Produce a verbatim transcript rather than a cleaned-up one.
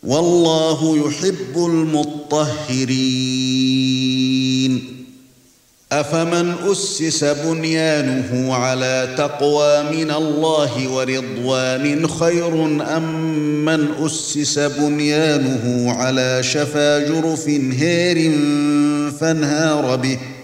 والله يحب المطهرين أفمن أسس بنيانه على تقوى من الله ورضوان خير أم من أسس بنيانه على شفا جرف هار فانهار به